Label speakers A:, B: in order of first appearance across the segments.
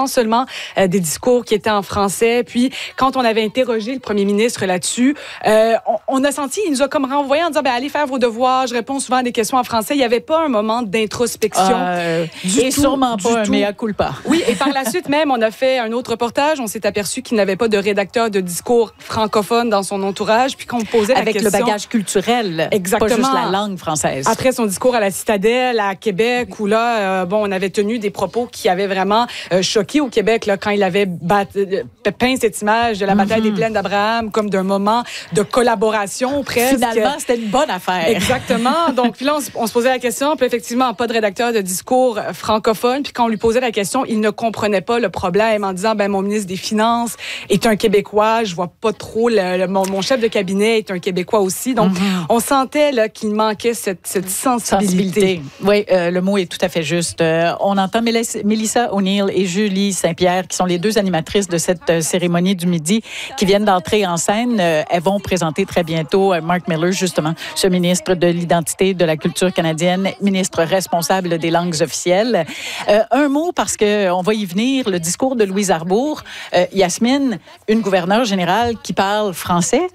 A: % seulement des discours qui étaient en français. Puis, quand on avait interrogé le premier ministre là-dessus, on a senti, il nous a comme renvoyé en disant, allez faire vos devoirs, je réponds souvent à des questions en français. Il n'y avait pas un moment d'introspection.
B: Et sûrement pas un mea culpa.
A: Oui, et par la suite même, on a fait un autre reportage. On s'est aperçu qu'il n'avait pas de rédacteur de discours francophone dans son entourage. Puis qu'on posait la question...
B: Avec le bagage culturel,
A: exactement,
B: pas juste la langue française.
A: Après son discours à la Citadelle, à Québec, où là, on avait tenu des propos qui avaient vraiment choqué au Québec, là, quand il avait peint cette image de la bataille des plaines d'Abraham comme d'un moment de collaboration presque.
B: Finalement, c'était une bonne affaire.
A: Exactement. Donc, puis là, on se posait la question, puis effectivement, pas de rédacteur de discours francophone. Puis quand on lui posait la question, il ne comprenait pas le problème en disant, mon ministre des Finances est un Québécois, je vois pas trop, mon chef de cabinet est un Québécois aussi. Donc, on sentait là, qu'il manquait cette sensibilité.
B: Oui, le mot est tout à fait juste. On entend Melissa O'Neill et Julie Saint-Pierre, qui sont les deux animatrices de cette cérémonie du midi, qui viennent d'entrer en scène. Elles vont présenter très bientôt Mark Miller, justement, ce ministre de l'Identité, de la culture canadienne, ministre responsable des langues officielles. Un mot, parce qu'on va y venir, le discours de Louise Arbour. Yasmine, une gouverneure générale qui parle français,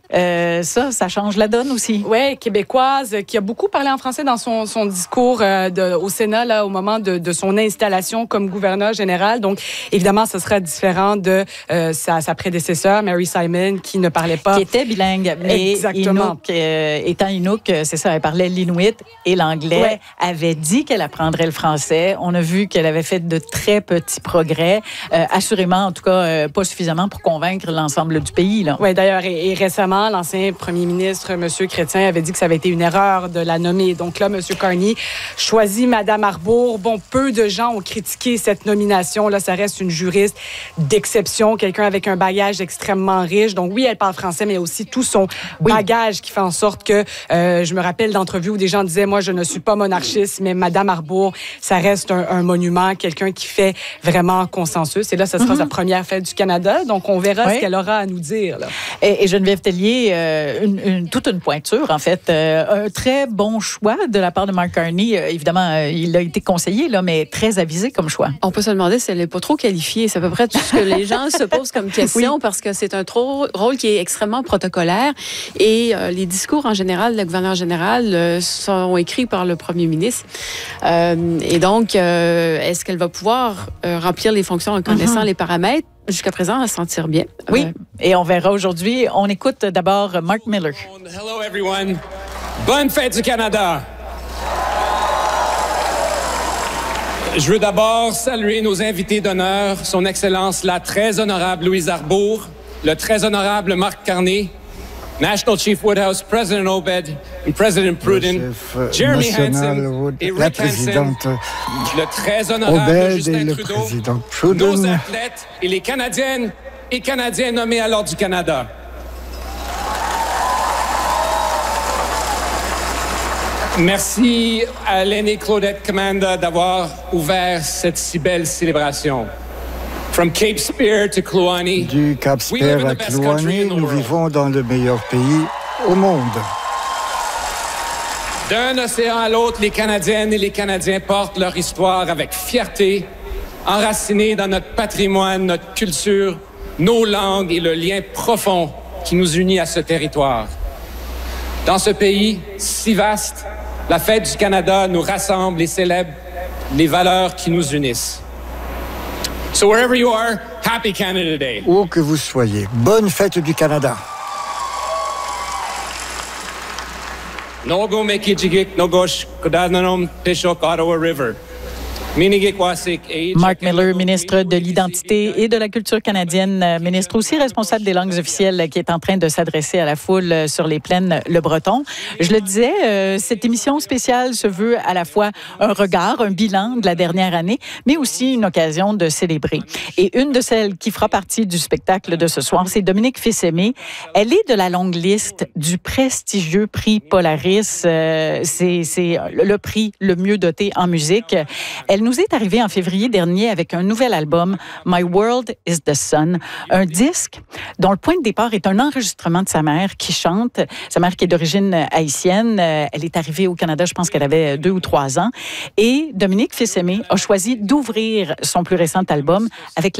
B: ça change la donne aussi.
A: Oui, québécoise, qui a beaucoup parlé en français dans son discours au Sénat, là, au moment de son installation comme gouverneur général. Donc, évidemment, ce sera différent de sa prédécesseur, Mary Simon, qui ne parlait pas...
B: Qui était bilingue. Mais
A: exactement.
B: Étant Inuk, c'est ça, elle parlait l'inuit et l'anglais. Ouais. Avait dit qu'elle apprendrait le français. On a vu qu'elle avait fait de très petits progrès. Assurément, en tout cas, pas suffisamment pour convaincre l'ensemble du pays.
A: Oui, d'ailleurs, et récemment, l'ancien premier ministre, M. Chrétien, avait dit que ça avait été une erreur de la nommer. Donc là, M. Carney choisit Mme Arbour. Bon, peu de gens ont critiqué cette nomination. Là, ça reste une juriste d'exception, quelqu'un avec un bagage extrêmement riche. Donc oui, elle parle français, mais aussi tout son bagage qui fait en sorte que, je me rappelle d'entrevues où des gens disaient, moi, je ne suis pas monarchiste, mais Mme Arbour, ça reste un monument, quelqu'un qui fait vraiment consensus. Et là, ce sera sa première fête du Canada. Donc, on verra ce qu'elle aura à nous dire. Là.
B: Et Geneviève Tellier, toute une pointure, en fait. Un très bon choix de la part de Mark Carney. Évidemment, il a été conseillé, là, mais très avisé comme choix.
C: On peut se demander si elle n'est pas trop qualifiée. C'est à peu près tout ce que les gens se posent comme question parce que c'est un rôle qui est extrêmement protocolaire. Et les discours, en général, le gouverneur général sont écrits par le premier ministre. Et donc, est-ce qu'elle va pouvoir remplir les fonctions en connaissant les paramètres? Jusqu'à présent, elle s'en tire bien.
B: Oui, et on verra aujourd'hui. On écoute d'abord Mark Miller.
D: Hello everyone. Bonne fête du Canada. Je veux d'abord saluer nos invités d'honneur, son Excellence la très honorable Louise Arbour, le très honorable Mark Carney, National Chief Woodhouse, President Obed, et President Pruden, Jeremy Hansen et Rick Hansen, le très honorable Justin Trudeau, nos athlètes et les Canadiennes et Canadiens nommés à l'Ordre du Canada. Merci à l'aînée Claudette Commanda d'avoir ouvert cette si belle célébration. From Cape Spear to Kluane,
E: du Cap Spear à Kluane, nous vivons dans le meilleur pays au monde.
D: D'un océan à l'autre, les Canadiennes et les Canadiens portent leur histoire avec fierté, enracinée dans notre patrimoine, notre culture, nos langues et le lien profond qui nous unit à ce territoire. Dans ce pays si vaste, la Fête du Canada nous rassemble et célèbre les valeurs qui nous unissent. So wherever you are, happy Canada Day.
E: Où que vous soyez, bonne fête du Canada.
D: Nogo mekijigik nogosh kodananom peshok Ottawa River.
B: Mark Miller, ministre de l'Identité et de la culture canadienne, ministre aussi responsable des langues officielles, qui est en train de s'adresser à la foule sur les plaines Le Breton. Je le disais, cette émission spéciale se veut à la fois un regard, un bilan de la dernière année, mais aussi une occasion de célébrer. Et une de celles qui fera partie du spectacle de ce soir, c'est Dominique Fils-Aimé. Elle est de la longue liste du prestigieux prix Polaris. C'est le prix le mieux doté en musique. Elle nous est arrivée en février dernier avec un nouvel album, My World is the Sun, un disque dont le point de départ est un enregistrement de sa mère qui chante, sa mère qui est d'origine haïtienne. Elle est arrivée au Canada, je pense qu'elle avait 2 ou 3 ans. Et Dominique Fils-Aimé a choisi d'ouvrir son plus récent album avec